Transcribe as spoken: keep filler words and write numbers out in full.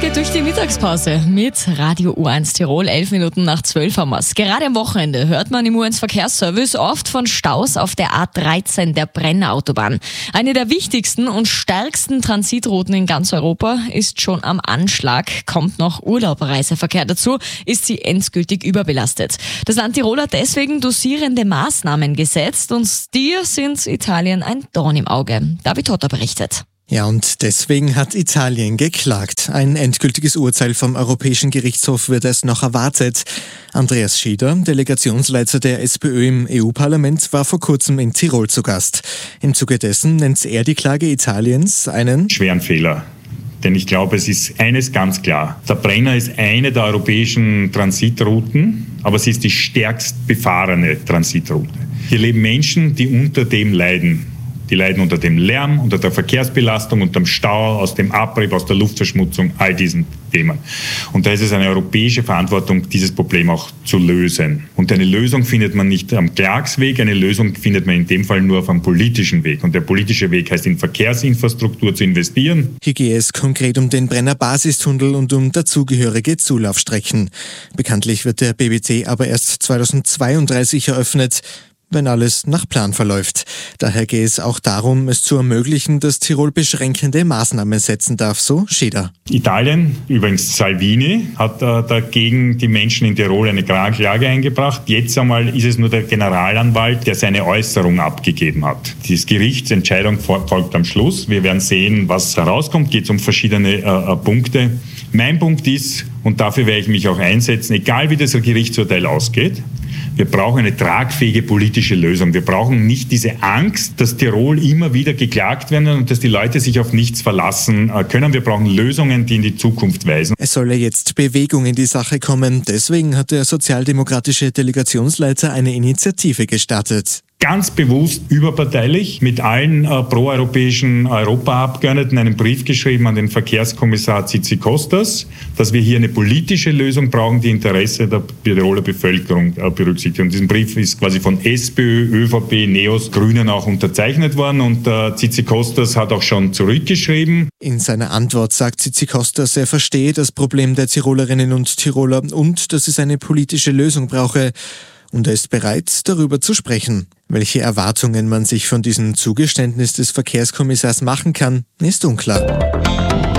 geht durch die Mittagspause mit Radio U eins Tirol. Elf Minuten nach zwölf haben wir's. Gerade am Wochenende hört man im U eins Verkehrsservice oft von Staus auf der A dreizehn, der Brenner-Autobahn. Eine der wichtigsten und stärksten Transitrouten in ganz Europa ist schon am Anschlag. Kommt noch Urlaubreiseverkehr dazu, ist sie endgültig überbelastet. Das Land Tirol hat deswegen dosierende Maßnahmen gesetzt und die sind Italien ein Dorn im Auge. David Hotter berichtet. Ja, und deswegen hat Italien geklagt. Ein endgültiges Urteil vom Europäischen Gerichtshof wird erst noch erwartet. Andreas Schieder, Delegationsleiter der SPÖ im E U-Parlament, war vor kurzem in Tirol zu Gast. Im Zuge dessen nennt er die Klage Italiens einen schweren Fehler. Denn ich glaube, es ist eines ganz klar. Der Brenner ist eine der europäischen Transitrouten, aber sie ist die stärkst befahrene Transitroute. Hier leben Menschen, die unter dem leiden. Die leiden unter dem Lärm, unter der Verkehrsbelastung, unter dem Stau, aus dem Abrieb, aus der Luftverschmutzung, all diesen Themen. Und da ist es eine europäische Verantwortung, dieses Problem auch zu lösen. Und eine Lösung findet man nicht am Klagsweg, eine Lösung findet man in dem Fall nur auf einem politischen Weg. Und der politische Weg heißt, in Verkehrsinfrastruktur zu investieren. Hier gehe es konkret um den Brenner Basistunnel und um dazugehörige Zulaufstrecken. Bekanntlich wird der B B T aber erst zweitausendzweiunddreißig eröffnet, wenn alles nach Plan verläuft. Daher geht es auch darum, es zu ermöglichen, dass Tirol beschränkende Maßnahmen setzen darf, so Schieder. Italien, übrigens Salvini, hat äh, dagegen die Menschen in Tirol eine Klage eingebracht. Jetzt einmal ist es nur der Generalanwalt, der seine Äußerung abgegeben hat. Die Gerichtsentscheidung folgt am Schluss. Wir werden sehen, was herauskommt. Geht um verschiedene äh, Punkte. Mein Punkt ist, und dafür werde ich mich auch einsetzen, egal wie das Gerichtsurteil ausgeht, wir brauchen eine tragfähige politische Lösung. Wir brauchen nicht diese Angst, dass Tirol immer wieder geklagt werden und dass die Leute sich auf nichts verlassen können. Wir brauchen Lösungen, die in die Zukunft weisen. Es solle jetzt Bewegung in die Sache kommen. Deswegen hat der sozialdemokratische Delegationsleiter eine Initiative gestartet. Ganz bewusst überparteilich mit allen äh, proeuropäischen Europaabgeordneten einen Brief geschrieben an den Verkehrskommissar Tzitzikostas, dass wir hier eine politische Lösung brauchen, die Interesse der Tiroler Bevölkerung äh, berücksichtigt. Und diesen Brief ist quasi von SPÖ, ÖVP, NEOS, Grünen auch unterzeichnet worden und äh, Tzitzikostas hat auch schon zurückgeschrieben. In seiner Antwort sagt Tzitzikostas, er verstehe das Problem der Tirolerinnen und Tiroler und dass es eine politische Lösung brauche. Und er ist bereit, darüber zu sprechen. Welche Erwartungen man sich von diesem Zugeständnis des Verkehrskommissars machen kann, ist unklar.